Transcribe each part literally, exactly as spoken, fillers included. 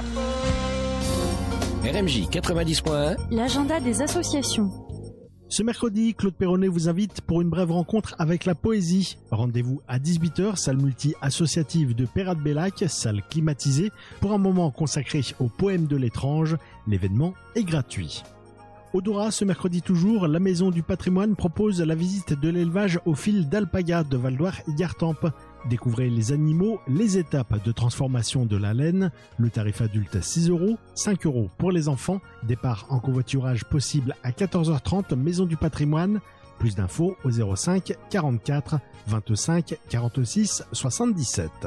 R M J quatre-vingt-dix point un, l'agenda des associations. Ce mercredi, Claude Perronnet vous invite pour une brève rencontre avec la poésie. Rendez-vous à dix-huit heures, salle multi-associative de Peyrade-Bellac, salle climatisée, pour un moment consacré au poème de l'étrange. L'événement est gratuit. Au Dora, ce mercredi toujours, la Maison du Patrimoine propose la visite de l'élevage au fil d'alpaga de Val-d'Oire et Gartempe. Découvrez les animaux, les étapes de transformation de la laine, le tarif adulte six euros, cinq euros pour les enfants, départ en covoiturage possible à quatorze heures trente, Maison du Patrimoine. Plus d'infos au zéro cinq quarante-quatre vingt-cinq quarante-six soixante-dix-sept.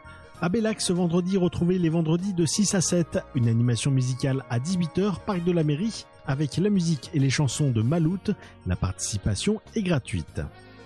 À Bellac, ce vendredi, retrouvez les vendredis de six à sept, une animation musicale à dix-huit heures, Parc de la Mairie, avec la musique et les chansons de Maloute. La participation est gratuite.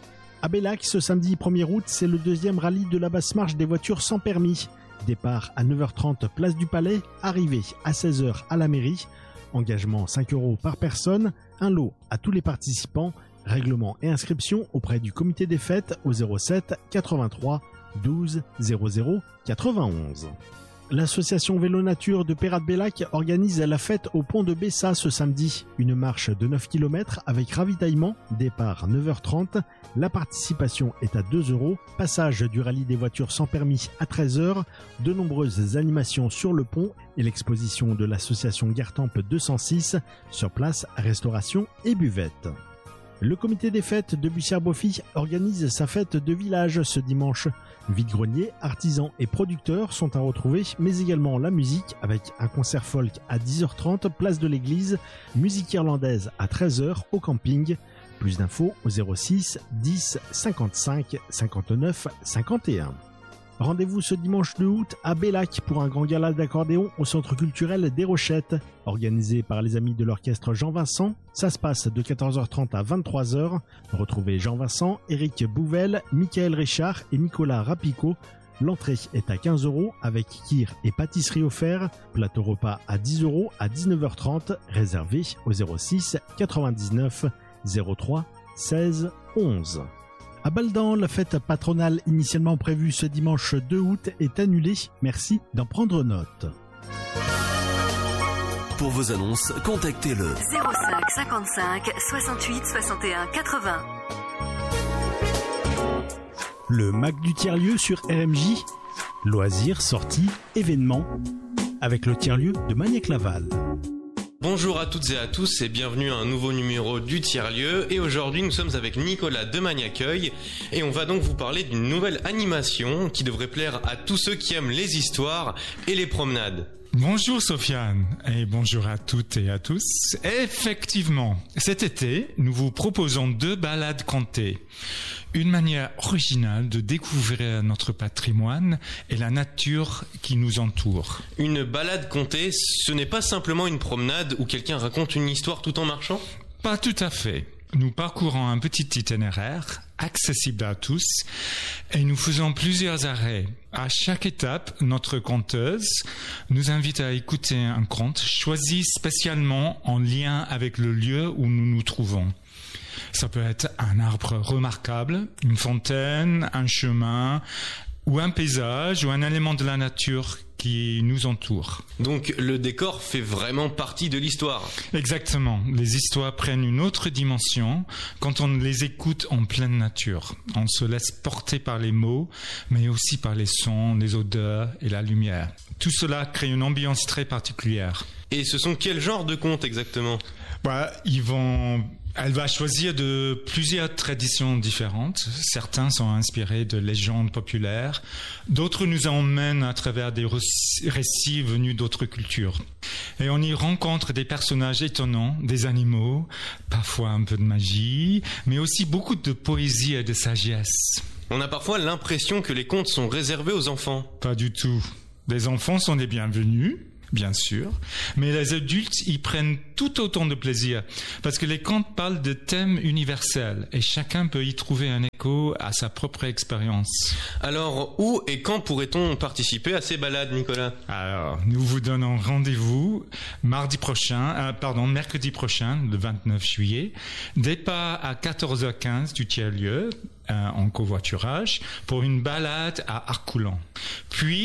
À Bellac, ce samedi premier août, c'est le deuxième rallye de la basse marche des voitures sans permis. Départ à neuf heures trente, place du Palais, arrivée à seize heures à la mairie. Engagement cinq euros par personne, un lot à tous les participants. Règlement et inscription auprès du comité des fêtes au zéro sept quatre-vingt-trois douze zéro zéro quatre-vingt-onze. L'association Vélo Nature de Peyrade-Bellac organise la fête au pont de Bessa ce samedi. Une marche de neuf kilomètres avec ravitaillement, départ neuf heures trente. La participation est à deux euros. Passage du rallye des voitures sans permis à treize heures. De nombreuses animations sur le pont et l'exposition de l'association Gartempe deux cent six. Sur place, restauration et buvette. Le comité des fêtes de Bussière-Boffy organise sa fête de village ce dimanche. Vide-grenier, artisans et producteurs sont à retrouver, mais également la musique avec un concert folk à dix heures trente, place de l'église, musique irlandaise à treize heures au camping. Plus d'infos au zéro six dix cinquante-cinq cinquante-neuf cinquante et un. Rendez-vous ce dimanche deux août à Bellac pour un grand gala d'accordéon au centre culturel des Rochettes. Organisé par les amis de l'orchestre Jean-Vincent, ça se passe de quatorze heures trente à vingt-trois heures. Retrouvez Jean-Vincent, Éric Bouvel, Michael Richard et Nicolas Rapico. L'entrée est à quinze euros avec kir et pâtisserie offert. Plateau repas à dix euros à dix-neuf heures trente. Réservé au zéro six quatre-vingt-dix-neuf zéro trois seize onze. À Baldan, la fête patronale initialement prévue ce dimanche deux août est annulée. Merci d'en prendre note. Pour vos annonces, contactez le zéro cinq cinquante-cinq soixante-huit soixante et un quatre-vingts. Le Mac du tiers-lieu sur R M J. Loisirs, sorties, événements. Avec le tiers-lieu de Magnac-Laval. Bonjour à toutes et à tous et bienvenue à un nouveau numéro du Tiers-Lieu. Et aujourd'hui nous sommes avec Nicolas de Magnac-Accueil et on va donc vous parler d'une nouvelle animation qui devrait plaire à tous ceux qui aiment les histoires et les promenades. Bonjour Sofiane et bonjour à toutes et à tous. Effectivement, cet été, nous vous proposons deux balades contées. Une manière originale de découvrir notre patrimoine et la nature qui nous entoure. Une balade contée, ce n'est pas simplement une promenade où quelqu'un raconte une histoire tout en marchant ? Pas tout à fait. Nous parcourons un petit itinéraire accessible à tous et nous faisons plusieurs arrêts. À chaque étape, notre conteuse nous invite à écouter un conte choisi spécialement en lien avec le lieu où nous nous trouvons. Ça peut être un arbre remarquable, une fontaine, un chemin, ou un paysage, ou un élément de la nature qui nous entoure. Donc le décor fait vraiment partie de l'histoire. Exactement. Les histoires prennent une autre dimension quand on les écoute en pleine nature. On se laisse porter par les mots, mais aussi par les sons, les odeurs et la lumière. Tout cela crée une ambiance très particulière. Et ce sont quel genre de contes exactement ? Bah, ils vont... Elle va choisir de plusieurs traditions différentes. Certains sont inspirés de légendes populaires. D'autres nous emmènent à travers des récits venus d'autres cultures. Et on y rencontre des personnages étonnants, des animaux, parfois un peu de magie, mais aussi beaucoup de poésie et de sagesse. On a parfois l'impression que les contes sont réservés aux enfants. Pas du tout. Les enfants sont les bienvenus, bien sûr, mais les adultes y prennent tout autant de plaisir parce que les contes parlent de thèmes universels et chacun peut y trouver un écho à sa propre expérience. Alors, où et quand pourrait-on participer à ces balades, Nicolas ? Alors, nous vous donnons rendez-vous mardi prochain, euh, pardon, mercredi prochain, le vingt-neuf juillet, départ à quatorze heures quinze du tiers-lieu, euh, en covoiturage, pour une balade à Arcoulan. Puis,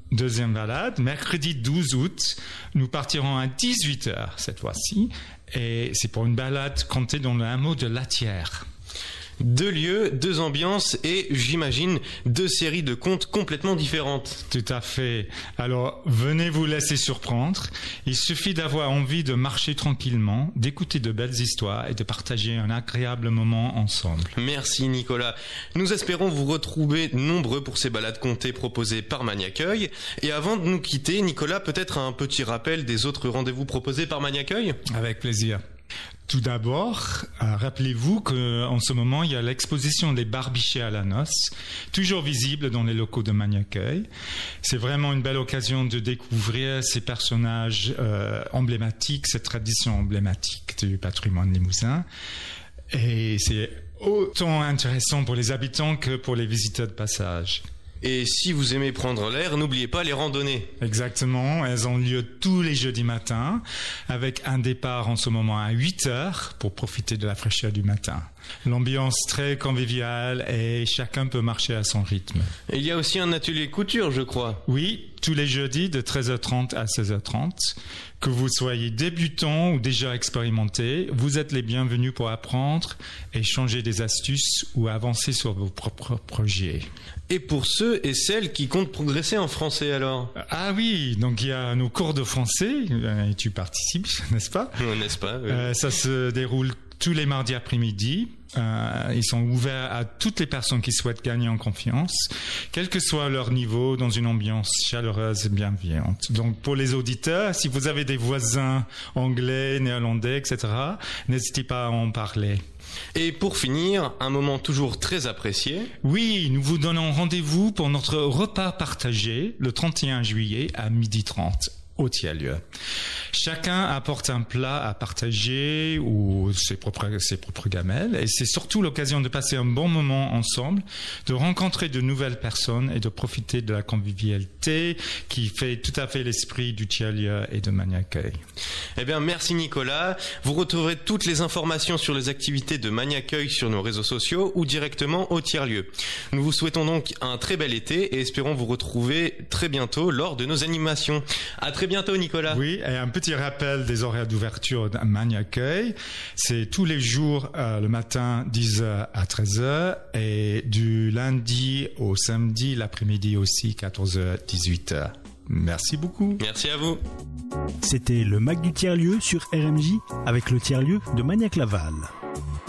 Deuxième balade, mercredi douze août, nous partirons à dix-huit heures cette fois-ci, et c'est pour une balade comptée dans le hameau de Latière. Deux lieux, deux ambiances et, j'imagine, deux séries de contes complètement différentes. Tout à fait. Alors, venez vous laisser surprendre. Il suffit d'avoir envie de marcher tranquillement, d'écouter de belles histoires et de partager un agréable moment ensemble. Merci Nicolas. Nous espérons vous retrouver nombreux pour ces balades comptées proposées par Magnacueil. Et avant de nous quitter, Nicolas, peut-être un petit rappel des autres rendez-vous proposés par Magnacueil ? Avec plaisir. Tout d'abord, euh, rappelez-vous qu'en ce moment, il y a l'exposition des Barbichets à la noce, toujours visible dans les locaux de Magnacueil. C'est vraiment une belle occasion de découvrir ces personnages euh, emblématiques, ces traditions emblématiques du patrimoine limousin. Et c'est autant intéressant pour les habitants que pour les visiteurs de passage. Et si vous aimez prendre l'air, n'oubliez pas les randonnées. Exactement, elles ont lieu tous les jeudis matins, avec un départ en ce moment à huit heures pour profiter de la fraîcheur du matin. L'ambiance très conviviale et chacun peut marcher à son rythme. Il y a aussi un atelier couture, je crois. Oui, tous les jeudis de treize heures trente à seize heures trente. Que vous soyez débutant ou déjà expérimenté, vous êtes les bienvenus pour apprendre, échanger des astuces ou avancer sur vos propres projets. Et pour ceux et celles qui comptent progresser en français alors ? Ah oui, donc il y a nos cours de français, et tu participes, n'est-ce pas ? N'est-ce pas ? Oui. Euh, ça se déroule tous les mardis après-midi. Euh, ils sont ouverts à toutes les personnes qui souhaitent gagner en confiance, quel que soit leur niveau, dans une ambiance chaleureuse et bienveillante. Donc pour les auditeurs, si vous avez des voisins anglais, néerlandais, et cetera, n'hésitez pas à en parler. Et pour finir, un moment toujours très apprécié. Oui, nous vous donnons rendez-vous pour notre repas partagé le trente et un juillet à midi trente. Au tiers-lieu. Chacun apporte un plat à partager ou ses propres, ses propres gamelles et c'est surtout l'occasion de passer un bon moment ensemble, de rencontrer de nouvelles personnes et de profiter de la convivialité qui fait tout à fait l'esprit du tiers-lieu et de Magnacueil. Eh bien, merci Nicolas. Vous retrouverez toutes les informations sur les activités de Magnacueil sur nos réseaux sociaux ou directement au tiers-lieu. Nous vous souhaitons donc un très bel été et espérons vous retrouver très bientôt lors de nos animations. À très bientôt Nicolas. Oui, et un petit rappel des horaires d'ouverture de Magnacueil. C'est tous les jours euh, le matin dix heures à treize heures et du lundi au samedi l'après-midi aussi quatorze heures à dix-huit heures. Merci beaucoup. Merci à vous. C'était le Mag du tiers-lieu sur R M J avec le tiers-lieu de Magnac-Laval.